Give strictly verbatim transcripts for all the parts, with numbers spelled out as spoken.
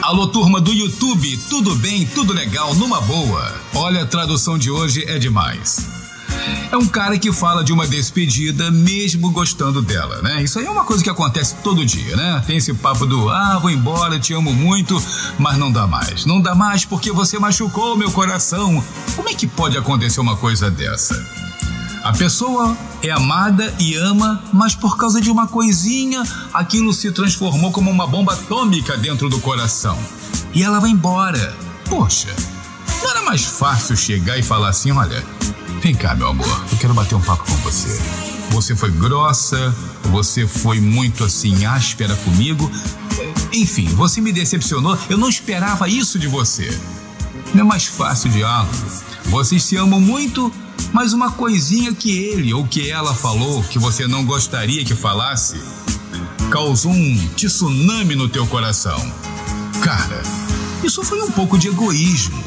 Alô, turma do YouTube, tudo bem, tudo legal, numa boa. Olha, a tradução de hoje é demais. É um cara que fala de uma despedida mesmo gostando dela, né? Isso aí é uma coisa que acontece todo dia, né? Tem esse papo do, ah, vou embora, te amo muito, mas não dá mais. Não dá mais porque você machucou meu coração. Como é que pode acontecer uma coisa dessa? A pessoa é amada e ama, mas por causa de uma coisinha, aquilo se transformou como uma bomba atômica dentro do coração. E ela vai embora. Poxa, não era mais fácil chegar e falar assim, olha, vem cá, meu amor, eu quero bater um papo com você. Você foi grossa, você foi muito assim áspera comigo. Enfim, você me decepcionou, eu não esperava isso de você. Não é mais fácil o diálogo. Vocês se amam muito, mas uma coisinha que ele ou que ela falou que você não gostaria que falasse causou um tsunami no teu coração. Cara, isso foi um pouco de egoísmo.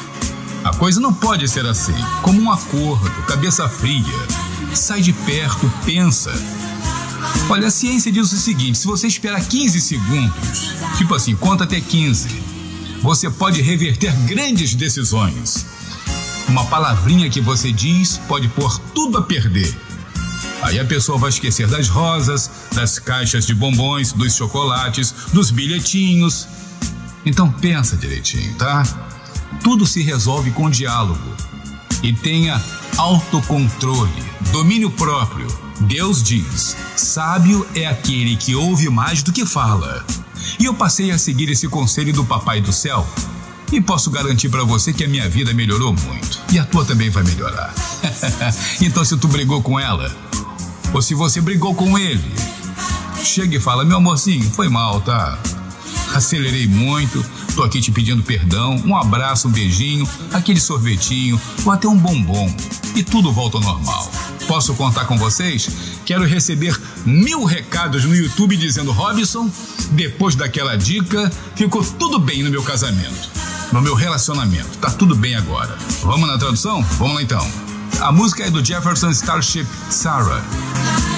A coisa não pode ser assim, como um acordo, cabeça fria. Sai de perto, pensa. Olha, a ciência diz o seguinte, se você esperar quinze segundos, tipo assim, conta até quinze, você pode reverter grandes decisões. Uma palavrinha que você diz pode pôr tudo a perder. Aí a pessoa vai esquecer das rosas, das caixas de bombons, dos chocolates, dos bilhetinhos. Então pensa direitinho, tá? Tudo se resolve com diálogo. E tenha autocontrole, domínio próprio. Deus diz, sábio é aquele que ouve mais do que fala. E eu passei a seguir esse conselho do Papai do Céu. E posso garantir pra você que a minha vida melhorou muito. E a tua também vai melhorar. Então se tu brigou com ela, ou se você brigou com ele, chega e fala, meu amorzinho, foi mal, tá? Acelerei muito, tô aqui te pedindo perdão, um abraço, um beijinho, aquele sorvetinho, ou até um bombom. E tudo volta ao normal. Posso contar com vocês? Quero receber mil recados no YouTube dizendo, Robson, depois daquela dica, ficou tudo bem no meu casamento. No meu relacionamento, tá tudo bem agora. Vamos na tradução? Vamos lá então. A música é do Jefferson Starship Sarah.